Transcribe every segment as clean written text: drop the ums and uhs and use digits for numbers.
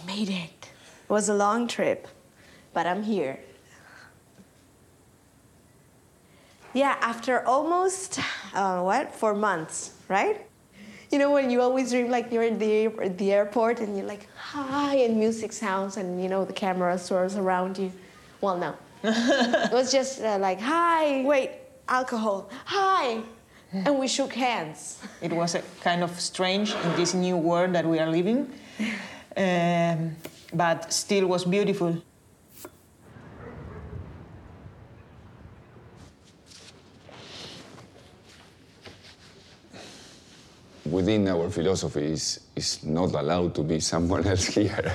made it. It was a long trip, but I'm here. Yeah, after almost, 4 months, right? You know, when you always dream like you're in the airport and you're like, hi, and music sounds and, you know, the camera swirls around you. Well, no. It was just like, hi, wait, alcohol, hi. And we shook hands. It was a kind of strange in this new world that we are living, but still was beautiful. Within our philosophy is not allowed to be someone else here.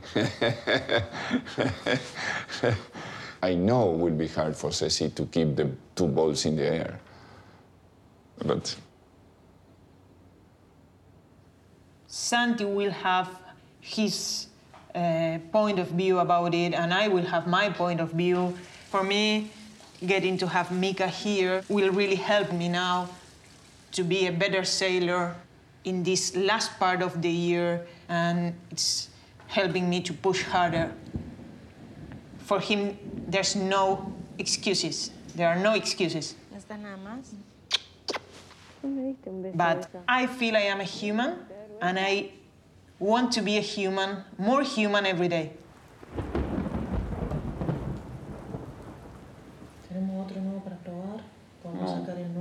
I know it will be hard for Ceci to keep the two balls in the air, but Santi will have his point of view about it, and I will have my point of view. For me, getting to have Mika here will really help me now to be a better sailor in this last part of the year, and it's helping me to push harder. For him, there's no excuses. There are no excuses. But I feel I am a human, and I want to be a human, more human every day.